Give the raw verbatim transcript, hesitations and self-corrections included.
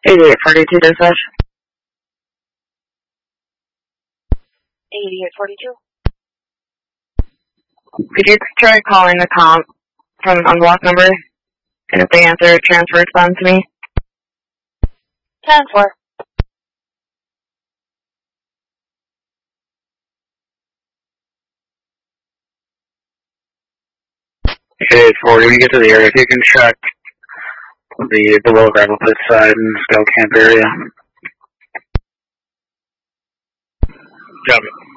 eighty-eight forty-two dispatch. eighty-eight forty-two. Could you try calling the comp from an unblocked number? And if they answer, transfer them to me. ten four. eighty-eight forty, when you get to the area, if you can check the below gravel pit side and scout camp area. Got it.